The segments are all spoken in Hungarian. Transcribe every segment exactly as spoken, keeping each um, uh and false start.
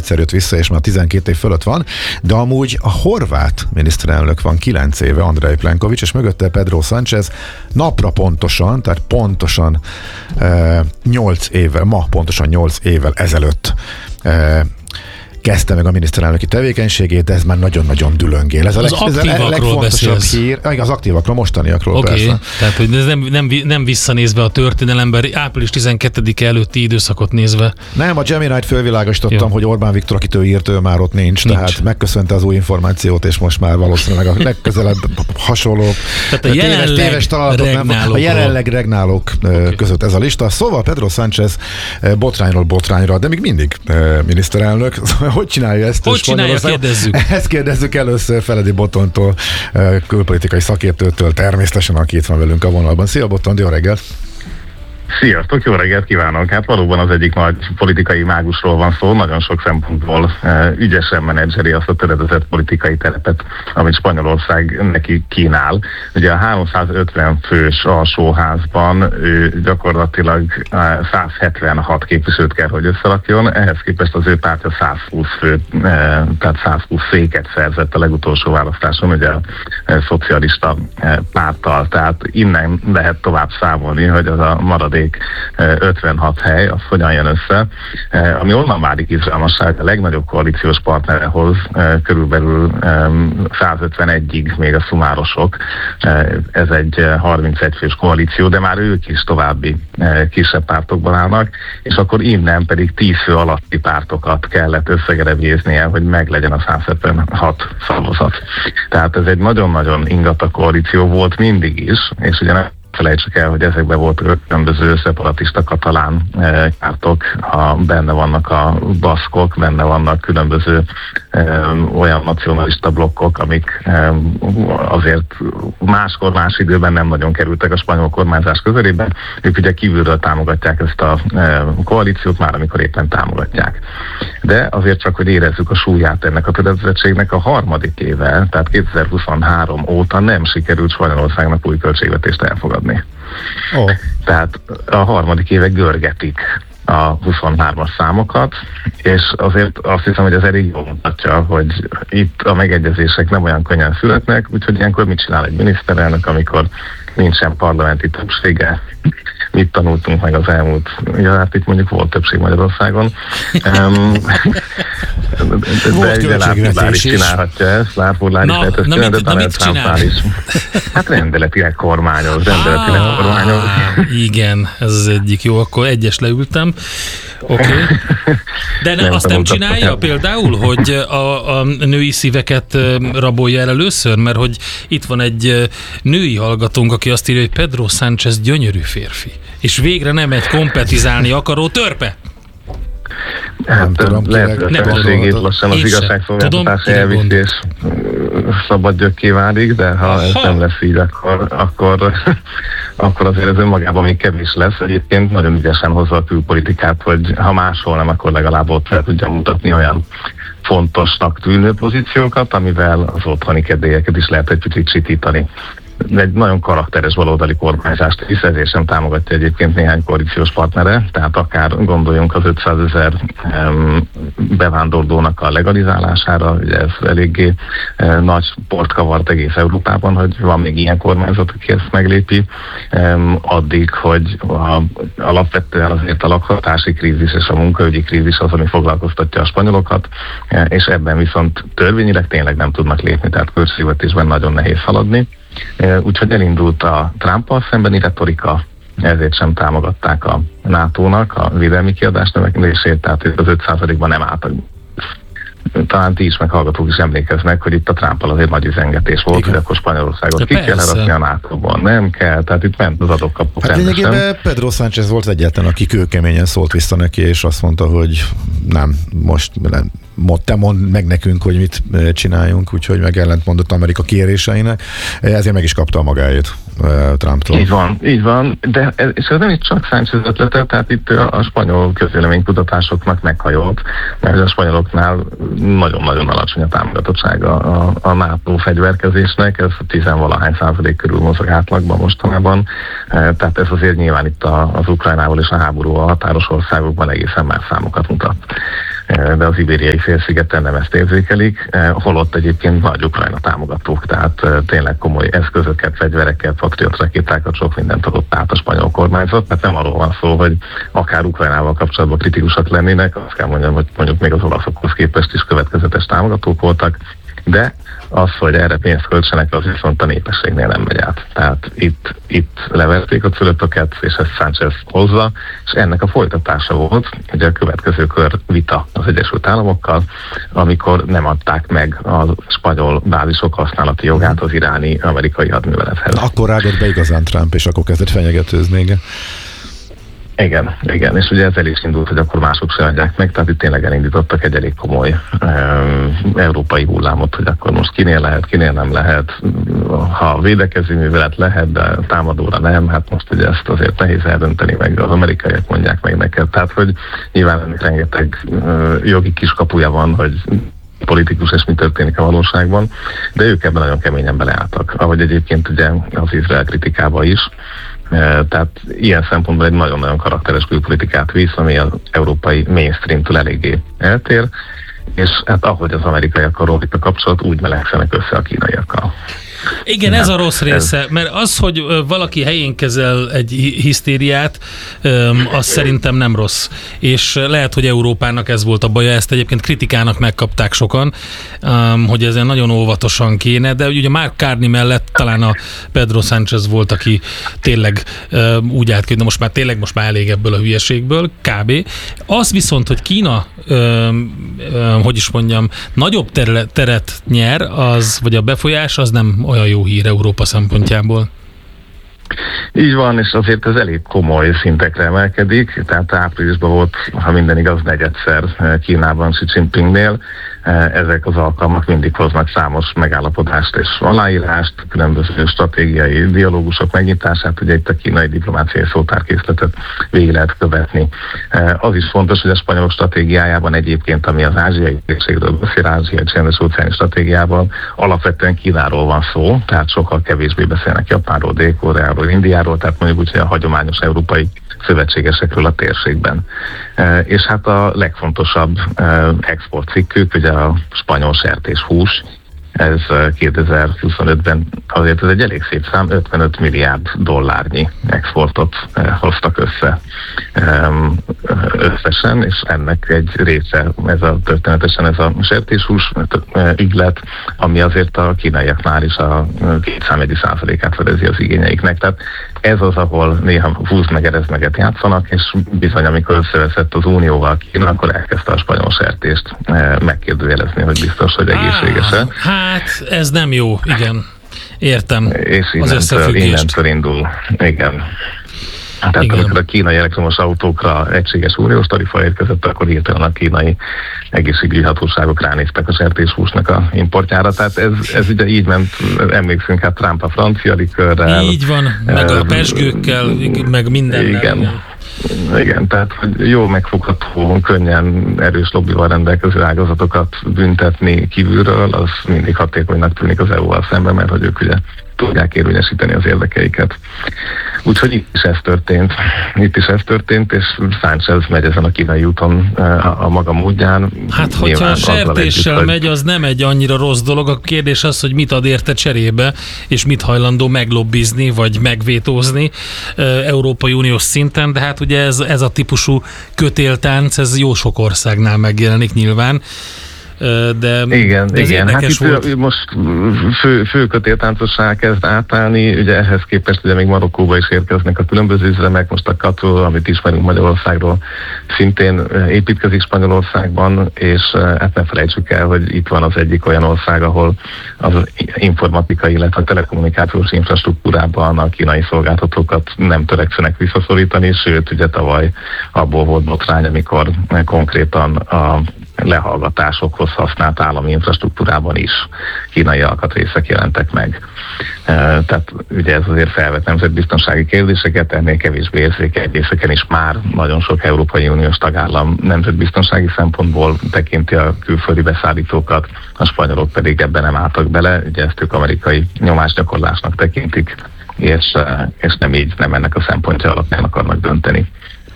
egyszer jött vissza, és már tizenkét év fölött van, de amúgy a horvát miniszterelnök van kilenc éve, Andrej Plenković, és mögötte Pedro Sánchez napra pontosan, tehát pontosan e, nyolc évvel, ma pontosan nyolc évvel ezelőtt e, kezdte meg a miniszterelnöki tevékenységét, de ez már nagyon-nagyon dülöngél. Ez a, az leg, ez a legfontosabb beszélsz. hír. Az aktívakról, mostaniakról okay. persze. Tehát, hogy ez nem, nem, nem visszanézve a történelemben, április tizenkettedike előtti időszakot nézve. Nem, a Gemini-t fölvilágosítottam, hogy Orbán Viktor, akit ő írt, ő már ott nincs, nincs. Tehát megköszönte az új információt, és most már valószínűleg a legközelebb hasonló tehát a jelenleg téves találatok nem, a jelenleg regnálók okay. között ez a lista. Szóval Pedro Sánchez botrányról botrányra, de még mindig miniszterelnök. Hogy csinálja ezt? Hogy csinálja, kérdezzük. Ezt kérdezzük először Feledi Bottontól, külpolitikai szakértőtől, természetesen, aki itt van velünk a vonalban. Szia Botton, jó reggelt! Sziasztok, jó reggelt kívánok! Hát valóban az egyik nagy politikai mágusról van szó, nagyon sok szempontból e, ügyesen menedzseri azt a töredezett politikai terepet, amit Spanyolország neki kínál. Ugye a háromszázötven fős alsóházban ő gyakorlatilag száz hetvenhat képviselőt kell, hogy összerakjon, ehhez képest az ő pártja száz húsz fő, e, tehát száz húsz széket szerzett a legutolsó választáson, ugye a e, szocialista e, párttal, tehát innen lehet tovább számolni, hogy az a maradék ötvenhat hely, az hogyan jön össze, ami onnan válik izgalmasság, a legnagyobb koalíciós partnerehoz körülbelül százötvenegyig még a szumárosok, ez egy harmincegy fős koalíció, de már ők is további kisebb pártokban állnak, és akkor innen pedig tíz fő alatti pártokat kellett összegerebjéznie, hogy meglegyen a száz hetvenhat szavazat. Tehát ez egy nagyon-nagyon ingatag koalíció volt mindig is, és ugye nem felejtsük el, hogy ezekben volt különböző szeparatista katalán e, pártok, ha benne vannak a baszkok, benne vannak különböző e, olyan nacionalista blokkok, amik e, azért máskor, más időben nem nagyon kerültek a spanyol kormányzás közelében. Ők ugye kívülről támogatják ezt a e, koalíciót, már amikor éppen támogatják. De azért csak, hogy érezzük a súlyát ennek a töredezettségnek, a harmadik éve, tehát kétezer-huszonhárom óta nem sikerült Spanyolországnak új költségvetést elfogadni. Oh. Tehát a harmadik éve görgetik a huszonhármas számokat, és azért azt hiszem, hogy ez elég jól mutatja, hogy itt a megegyezések nem olyan könnyen születnek, úgyhogy ilyenkor mit csinál egy miniszterelnök, amikor nincsen parlamenti többsége. Mit tanultunk meg az elmúlt, ja, hát itt mondjuk volt többség Magyarországon. Um, de ugye Lárpurlár is csinálhatja ezt, Lárpurlár is lehet ezt csinálni, de Donald Trumpnál is. Hát rendeletileg kormányos, rendeletileg ah, kormányos. Igen, ez az egyik. Jó, akkor egyes leültem. Oké. Okay. De ne, nem azt nem csinálja nem. Például, hogy a, a női szíveket rabolja el először? Mert hogy itt van egy női hallgatónk, aki azt írja, hogy Pedro Sánchez gyönyörű férfi. És végre nem egy kompetizálni akaró törpe. Nem tudom, lehet, hogy a feleségét lassan az igazságszolgáltatás elviszi, és szabad gyökké válik, de ha Aha. ez nem lesz így, akkor, akkor, akkor azért ez önmagában még kevés lesz. Egyébként nagyon ügyesen hozza a külpolitikát, hogy ha máshol nem, akkor legalább ott fel tudja mutatni olyan fontosnak tűnő pozíciókat, amivel az otthoni kedélyeket is lehet egy picit csitítani. Egy nagyon karakteres baloldali kormányzást hisz, ezért sem támogatja egyébként néhány koalíciós partnere, tehát akár gondoljunk az ötszázezer um, bevándorlónak a legalizálására, ugye ez eléggé um, nagy port kavart egész Európában, hogy van még ilyen kormányzat, aki ezt meglépi, um, addig, hogy a, alapvetően azért a lakhatási krízis és a munkaügyi krízis az, ami foglalkoztatja a spanyolokat, és ebben viszont törvényileg tényleg nem tudnak lépni, tehát költségvetésben nagyon nehéz haladni. Úgyhogy elindult a Trumpal szembeni retorika, ezért sem támogatták a nátónak a védelmi kiadás növekedését, tehát az öt százalékban nem álltak. Talán ti is meghallgatók is emlékeznek, hogy itt a Trumpal azért nagy üzengetés volt, igen, hogy akkor Spanyolországot ki kell eladni a nátóban. Nem kell, tehát itt ment az adókapok hát rendesen. Lényegében Pedro Sánchez volt egyetlen, aki kőkeményen szólt vissza neki, és azt mondta, hogy nem, most nem, te mondd meg nekünk, hogy mit csináljunk, úgyhogy meg ellentmondott Amerika kéréseinek, ezért meg is kapta a magáét Trumptól. Így van, így van, de ez, és ez nem itt csak Sánchez ötlete, tehát itt a, a spanyol közvéleménykutatásoknak meghajolt, mert a spanyoloknál nagyon-nagyon alacsony a támogatottsága a, a NATO fegyverkezésnek, ez tizenvalahány százalék körül mozog átlagban mostanában, tehát ez azért nyilván itt a, az Ukrajnával és a háború a határos országokban egészen más számokat mutat. de az ibériai félszigeten nem ezt érzékelik, holott egyébként nagy Ukrajna támogatók, tehát tényleg komoly eszközöket, fegyvereket, patriot rakétákat, sok mindent adott át a spanyol kormányzat, mert nem arról van szó, hogy akár Ukrajnával kapcsolatban kritikusak lennének, azt kell mondjam, hogy mondjuk még az olaszokhoz képest is következetes támogatók voltak, de az, hogy erre pénzt költsenek, az viszont a népességnél nem megy át. Tehát itt, itt leverték a cölöpöket, és ezt Sánchez hozza, és ennek a folytatása volt, ugye a következő kör vita az Egyesült Államokkal, amikor nem adták meg a spanyol bázisok használati jogát az iráni amerikai hadművelethez. Akkor rágott be igazán Trump, és akkor kezdett fenyegetőzni, igen. Igen, igen, és ugye ez el is indult, hogy akkor mások se adják meg, tehát itt tényleg elindítottak egy elég komoly um, európai hullámot, hogy akkor most kinél lehet, kinél nem lehet, ha védekező művelet lehet, de támadóra nem, hát most ugye ezt azért nehéz eldönteni, meg az amerikaiak mondják meg neked, tehát hogy nyilván ennek rengeteg uh, jogi kiskapuja van, hogy politikus, és mi történik a valóságban, de ők ebben nagyon keményen beleálltak, ahogy egyébként ugye az Izrael kritikába is. Tehát ilyen szempontból egy nagyon-nagyon karakteres külpolitikát visz, ami az európai mainstreamtől eléggé eltér, és hát ahogy az amerikaiakkal rólik a kapcsolat, úgy melegszenek össze a kínaiakkal. Igen, ez a rossz része, mert az, hogy valaki helyén kezel egy hisztériát, az szerintem nem rossz. És lehet, hogy Európának ez volt a baja, ezt egyébként kritikának megkapták sokan, hogy ezen nagyon óvatosan kéne, de ugye Mark Carney mellett talán a Pedro Sánchez volt, aki tényleg úgy állt ki, de most már tényleg most már elég ebből a hülyeségből, kb. Az viszont, hogy Kína, hogy is mondjam, nagyobb teret nyer, az, vagy a befolyás, az nem olyan jó hír Európa szempontjából. Így van, és azért ez elég komoly szintekre emelkedik, tehát áprilisban volt, ha minden igaz, negyedszer Kínában Xi Jinpingnél. Ezek az alkalmak mindig hoznak számos megállapodást és aláírást, különböző stratégiai dialógusok megnyitását, ugye itt a kínai diplomáciai szótárkészletet végig lehet követni. Az is fontos, hogy a spanyolok stratégiájában egyébként, ami az ázsiai térségről beszél, ázsiai csendes óceáni stratégiában, alapvetően Kínáról van szó, tehát sokkal kevésbé beszélnek Japánról, Dél-Koreáról, Indiáról, tehát mondjuk úgy, hogy a hagyományos európai szövetségesekről a térségben. E, és hát a legfontosabb e, exportcikkük, ugye a spanyol sertéshús, ez kétezer-huszonötben azért ez egy elég szép szám, ötvenöt milliárd dollárnyi exportot e, hoztak össze e, összesen, és ennek egy része, ez a történetesen ez a sertéshús e, ügylet, ami azért a kínaiaknál is a kétszámjegyi százalékát fedezi az igényeiknek. Tehát ez az, ahol néha húz meg erezmeget játszanak, és bizony, amikor összeveszett az Unióval Kína, akkor elkezdte a spanyol sertést megkérdőjelezni, hogy biztos, hogy egészséges-e. Hát, ez nem jó, igen. Értem és az összefüggést. innentől indul, igen. Tehát igen. Amikor a kínai elektromos autókra egységes uniós tarifa érkezett, akkor hirtelen a kínai egészségügyi hatóságok ránéztek a sertéshúsnak a importjára. Tehát ez, ez ugye így ment, emlékszünk, hát Trump a francia likörrel. Így van, meg a pezsgőkkel, meg mindennel. Igen. Igen, tehát hogy jó megfogható, könnyen erős lobbival rendelkező ágazatokat büntetni kívülről, az mindig hatékonynak tűnik az é u-val szemben, mert hogy ők ugye tudják érvényesíteni az érdekeiket. Úgyhogy itt is ez történt. Itt is ez történt, és Sánchez megy ezen a kínai úton a, a maga módján. Hát, hogyha a sertéssel együtt, megy, az nem egy annyira rossz dolog. A kérdés az, hogy mit ad érte cserébe, és mit hajlandó meglobbizni, vagy megvétózni e, Európai Uniós szinten, de hát ugye ez, ez a típusú kötéltánc, ez jó sok országnál megjelenik nyilván. De igen, ez igen. Hát itt volt. Most fő, fő kötéltáncosság kezd átállni, ugye ehhez képest ugye még Marokkóba is érkeznek a különböző üzemek, most a Kato, amit ismerünk Magyarországról, szintén építkezik Spanyolországban, és hát ne felejtsük el, hogy itt van az egyik olyan ország, ahol az informatikai, illetve a telekommunikációs infrastruktúrában a kínai szolgáltatókat nem törekszenek visszaszorítani, sőt, ugye tavaly abból volt botrány, amikor konkrétan a lehallgatásokhoz használt állami infrastruktúrában is kínai alkatrészek jelentek meg. Tehát ugye ez azért felvet nemzetbiztonsági kérdéseket, ennél kevésbé érzékeny részeken is már nagyon sok Európai Uniós tagállam nemzetbiztonsági szempontból tekinti a külföldi beszállítókat, a spanyolok pedig ebben nem álltak bele, ugye ezt ők amerikai nyomásgyakorlásnak tekintik, és, és nem így, nem ennek a szempontja alapján akarnak dönteni.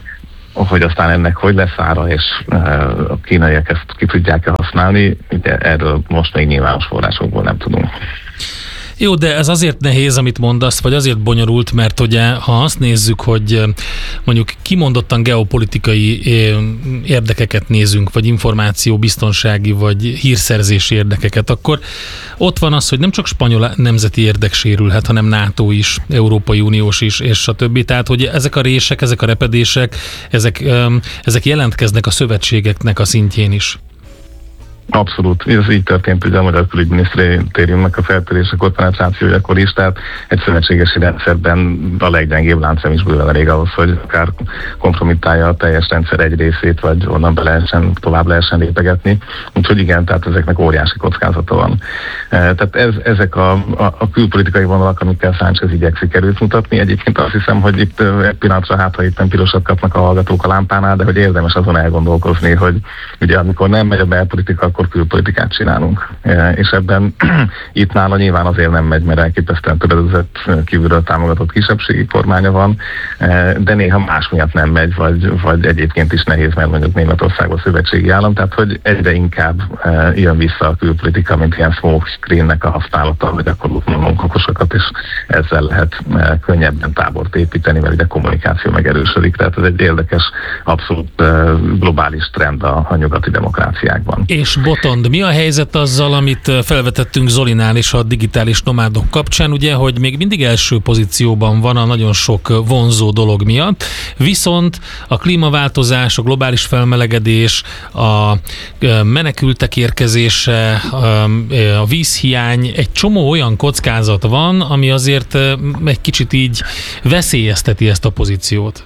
hogy aztán ennek hogy lesz ára, és a kínaiak ezt ki tudják-e használni, ugye erről most még nyilvános forrásokból nem tudunk. Jó, de ez azért nehéz, amit mondasz, vagy azért bonyolult, mert ugye, ha azt nézzük, hogy mondjuk kimondottan geopolitikai érdekeket nézünk, vagy információbiztonsági, vagy hírszerzési érdekeket, akkor ott van az, hogy nem csak spanyol nemzeti érdek sérülhet, hanem NATO is, Európai Uniós is, és a többi. Tehát, hogy ezek a rések, ezek a repedések, ezek, ezek jelentkeznek a szövetségeknek a szintjén is. Abszolút. Ez így történt ugye a Magyar Külügyminisztériumnak a feltörésekor, penetrációjakor is, tehát egy szövetségesi rendszerben a leggyengébb láncszem is bőven elég ahhoz, hogy akár kompromittálja a teljes rendszer egy részét, vagy onnan be lehessen, tovább lehessen lépegetni. Úgyhogy igen, tehát ezeknek óriási kockázata van. Tehát ez, ezek a, a, a külpolitikai vonalak, amikkel Sánchez igyekszik erőt mutatni. Egyébként azt hiszem, hogy itt egy pillanatra hát, ha itt pirosat kapnak a hallgatók a lámpánál, de hogy érdemes azon elgondolkozni, hogy ugye amikor nem megy a belpolitika, akkor külpolitikát csinálunk. És ebben itt nála nyilván azért nem megy, mert elképesztően töredezett, kívülről támogatott kisebbségi kormánya van, de néha más miatt nem megy, vagy, vagy egyébként is nehéz, mert mondjuk Németországban szövetségi állam, tehát hogy egyre inkább jön vissza a külpolitika, mint ilyen smoke screennek a használata, vagy akkor munkakosokat, és ezzel lehet könnyebben tábort építeni, mert ugye a kommunikáció megerősödik, tehát ez egy érdekes, abszolút globális trend a, a nyugati demokráciákban. És Botond, mi a helyzet azzal, amit felvetettünk Zolinál és a digitális nomádok kapcsán, ugye, hogy még mindig első pozícióban van a nagyon sok vonzó dolog miatt, viszont a klímaváltozás, a globális felmelegedés, a menekültek érkezése, a vízhiány, egy csomó olyan kockázat van, ami azért egy kicsit így veszélyezteti ezt a pozíciót.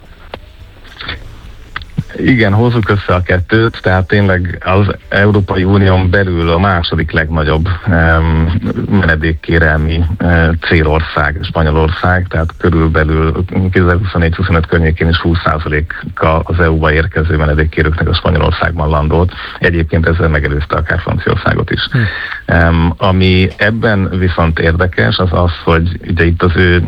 Igen, hozzuk össze a kettőt, tehát tényleg az Európai Unión belül a második legnagyobb um, menedékkérelmi uh, célország, Spanyolország, tehát körülbelül kétezer-huszonnégy huszonöt környékén is húsz százaléka az é u-ba érkező menedékkérőknek a Spanyolországban landolt. Egyébként ezzel megelőzte akár Franciaországot is. Hm. Um, ami ebben viszont érdekes, az az, hogy ugye itt az ő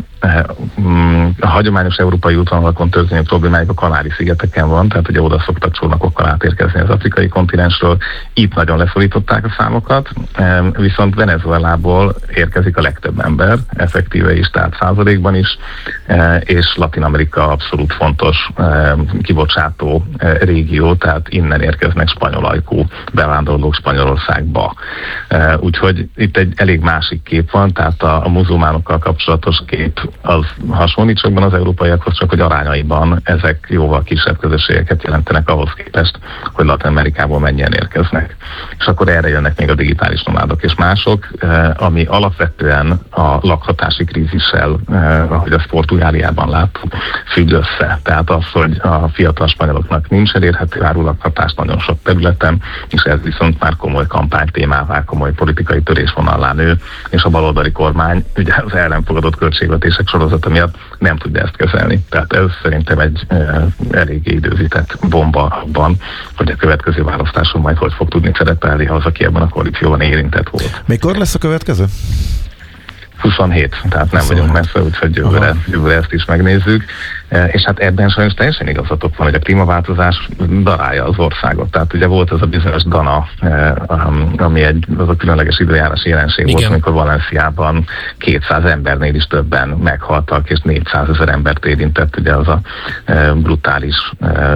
a hagyományos európai útvonalakon történő problémájuk a Kanári-szigeteken van, tehát ugye oda szoktak csónakokkal átérkezni az afrikai kontinensről. Itt nagyon leszorították a számokat, viszont Venezuelából érkezik a legtöbb ember, effektíve is, tehát százalékban is, és Latin-Amerika abszolút fontos kibocsátó régió, tehát innen érkeznek spanyol ajkú bevándorlók Spanyolországba. Úgyhogy itt egy elég másik kép van, tehát a, a muzulmánokkal kapcsolatos kép az hasonlít sokban az európaiakhoz, csak hogy arányaiban ezek jóval kisebb közösségeket jelentenek ahhoz képest, hogy Latin-Amerikából mennyien érkeznek. És akkor erre jönnek még a digitális nomádok és mások, ami alapvetően a lakhatási krízissel, ahogy azt Portugáliában láttuk, függ össze. Tehát az, hogy a fiatal spanyoloknak nincs elérhető áru lakhatás nagyon sok területen, és ez viszont már komoly kampánytémává, komoly politikai törésvonallá nő, és a baloldali kormány ugye az el nem fogadott költségvetések sorozata miatt nem tudja ezt kezelni. Tehát ez szerintem egy e, eléggé időzített bomba abban, hogy a következő választáson majd hogy fog tudni szerepelni, ha az, aki ebben a koalícióban érintett volt. Mikor lesz a következő? huszonhét, tehát nem vagyunk messze, úgyhogy jövőre, jövőre ezt is megnézzük. És hát ebben sajnos teljesen igazatok van, hogy a klímaváltozás darálja az országot. Tehát ugye volt ez a bizonyos Dana, ami egy az a különleges időjárási jelenség volt, amikor Valenciában kétszáz embernél is többen meghaltak, és négyszázezer embert érintett ugye az a brutális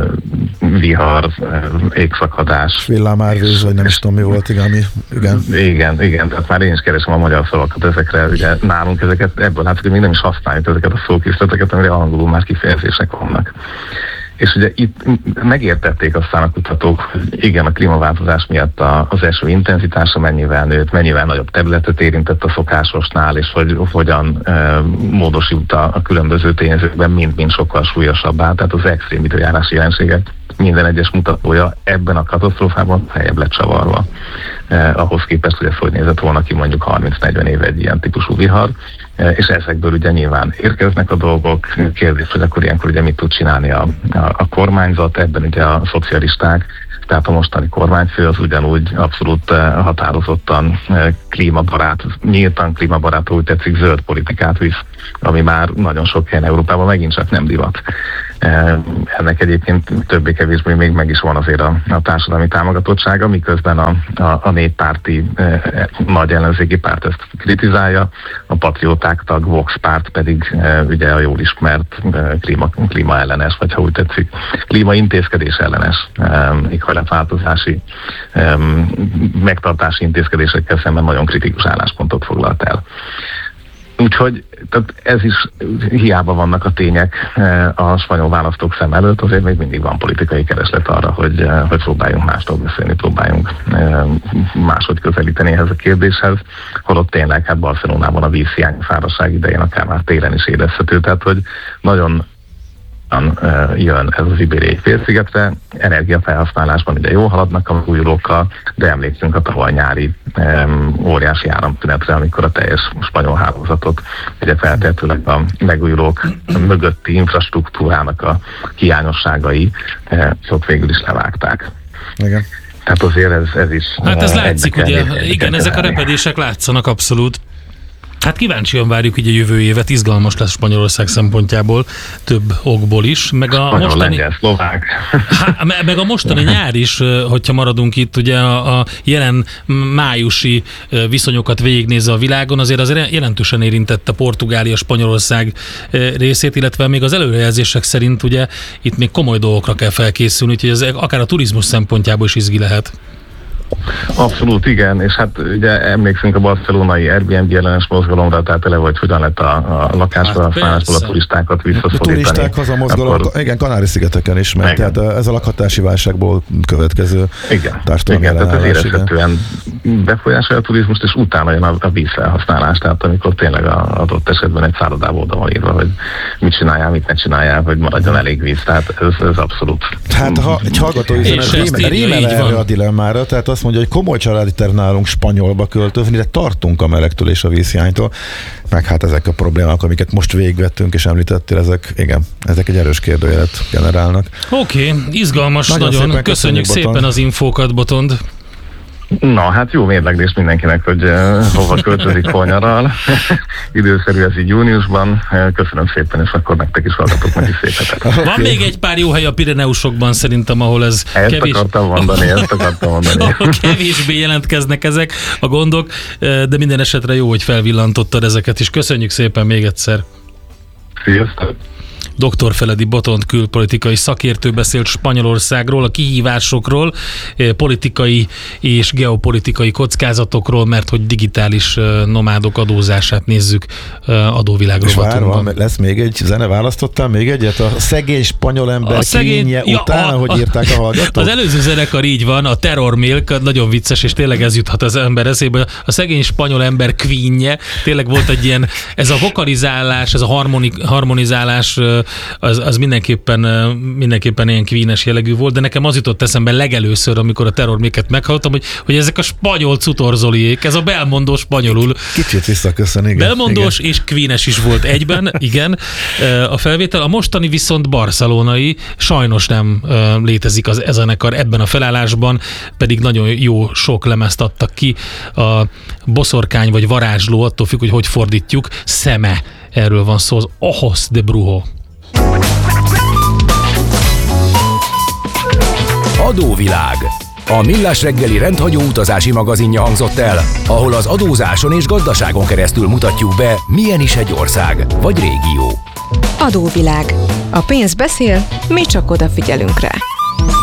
vihar, égszakadás. Villámárvíz, vagy nem is tudom mi volt, igen. Igen, igen, igen, tehát már én is keresem a magyar szavakat ezekre, ugye nálunk ezeket, ebből látszik, hogy még nem is használjuk ezeket a szókészleteket, amire angolul már kifejezések vannak. És ugye itt megértették aztán a kutatók, hogy igen, a klímaváltozás miatt az eső intenzitása mennyivel nőtt, mennyivel nagyobb területet érintett a szokásosnál, és hogy hogyan e, módosult a, a különböző tényezőkben mind-mind sokkal súlyosabbá. Tehát az extrém időjárási jelenségek minden egyes mutatója ebben a katasztrófában feljebb lett csavarva. Eh, ahhoz képest, hogy ez hogy nézett volna ki mondjuk harminc-negyven éve egy ilyen típusú vihar, eh, és ezekből ugye nyilván érkeznek a dolgok. Kérdés, hogy akkor ilyenkor ugye mit tud csinálni a, a, a kormányzat, ebben ugye a szocialisták, tehát a mostani kormányfő az ugyanúgy abszolút eh, határozottan eh, klímabarát, nyíltan klímabarát, úgy tetszik, zöld politikát visz, ami már nagyon sok helyen Európában megint csak nem divat. Ennek egyébként többé-kevésbé még meg is van azért a, a társadalmi támogatottsága, miközben a, a, a néppárti eh, nagy ellenzéki párt ezt kritizálja, a patrióták tag Vox párt pedig eh, ugye a jól ismert eh, klíma, klímaellenes, vagy ha úgy tetszik, klímaintézkedés ellenes, eh, éghajlatváltozási eh, megtartási intézkedésekkel szemben nagyon kritikus álláspontot foglalt el. Úgyhogy tehát ez is hiába vannak a tények a spanyol választók szem előtt, azért még mindig van politikai kereslet arra, hogy, hogy próbáljunk mástól beszélni, próbáljunk máshogy közelíteni ehhez a kérdéshez, holott tényleg hát Barcelonában a vízhiány fáradtság idején akár már télen is érezhető, tehát hogy nagyon jön ez az ibériai félszigetre, energiafelhasználásban ugye jól haladnak a megújulókkal, de emlékszünk a tavaly nyári um, óriási áramtünetre, amikor a teljes spanyol hálózatot, ugye feltétlenül a megújulók mögötti infrastruktúrának a hiányosságai eh, ott végül is levágták. Igen. Tehát azért ez, ez is... Hát ez látszik, ugye, igen, ezek a repedések látszanak abszolút. Hát kíváncsian várjuk így a jövő évet, izgalmas lesz Spanyolország szempontjából, több okból is. Meg a Spanyol, mostani, lengyel, szlovák. há, meg a mostani nyár is, hogyha maradunk itt, ugye a, a jelen májusi viszonyokat végignézve a világon, azért az jelentősen érintette Portugália, Spanyolország részét, illetve még az előrejelzések szerint ugye itt még komoly dolgokra kell felkészülni, úgyhogy ez akár a turizmus szempontjából is izgi lehet. Abszolút igen, és hát ugye emlékszünk a barcelonai Airbnb ellenes mozgalomra, tehát eleve, hogy hogyan lett a, a lakásfelhasználásból hát a turistákat visszaszorítani. A turisták haza mozgalom, akkor... igen, Kanári-szigeteken is megy, tehát ez a lakhatási válságból következő társadalmi ellenállás. Igen, tehát ez érezhetően befolyásolja a turizmust, és utána jön a, a vízfelhasználás, tehát amikor tényleg a adott esetben egy szállodából oda van írva, hogy mit csináljál, mit ne csináljál, hogy maradjon elég víz, tehát ez, ez abszolút. Hát ha egy hallgató üzenet rímel erre a dilemmára, tehát azt mondja, hogy komoly családi terv nálunk Spanyolba költözni, de tartunk a melegtől és a vízhiánytól, meg hát ezek a problémák, amiket most végigvettünk és említettél, ezek, igen, ezek egy erős kérdőjelet generálnak. Oké, okay, izgalmas nagyon, nagyon. Szépen, köszönjük, köszönjük szépen az infókat, Botond. Na, hát jó mérleglés mindenkinek, hogy uh, hova költözik hol nyaral. Időszerű ez így júniusban. Köszönöm szépen, és akkor nektek is hallgatok meg is szép hetet. Okay. Van még egy pár jó hely a Pireneusokban szerintem, ahol ez ezt kevés... akartam mondani, ezt akartam mondani. Ahol kevésbé jelentkeznek ezek a gondok, de minden esetre jó, hogy felvillantottad ezeket is. Köszönjük szépen még egyszer. Sziasztok! doktor Feledi Botond külpolitikai szakértő beszélt Spanyolországról, a kihívásokról, politikai és geopolitikai kockázatokról, mert hogy digitális nomádok adózását nézzük adóvilágról. És várva, lesz még egy zene, választottál még egyet? A szegény spanyol ember szegény... kínje ja, után, a, ahogy írták a hallgatók? Az előző zenekar így van, a Terror Milk, nagyon vicces, és tényleg ez juthat az ember eszébe. A szegény spanyol ember queenje, tényleg volt egy ilyen, ez a vokalizálás, ez a harmoni, harmonizálás, Az, az mindenképpen, mindenképpen ilyen queen-es jellegű volt, de nekem az jutott eszembe legelőször, amikor a Terror Milket meghallottam, hogy, hogy ezek a spanyol cutorzoliék, ez a Belmondo spanyolul. Kicsit visszaköszön, igen. Belmondos igen. És queen-es is volt egyben, igen, a felvétel. A mostani viszont barcelonai, sajnos nem létezik az ez a zenekar ebben a felállásban, pedig nagyon jó sok lemezt adtak ki. A boszorkány vagy varázsló, attól függ, hogy hogy fordítjuk, szeme. Erről van szó, az Ojos de Brujo. Adóvilág. A Millás reggeli rendhagyó utazási magazinja hangzott el, ahol az adózáson és gazdaságon keresztül mutatjuk be, milyen is egy ország vagy régió. Adóvilág. A pénz beszél, mi csak odafigyelünk rá.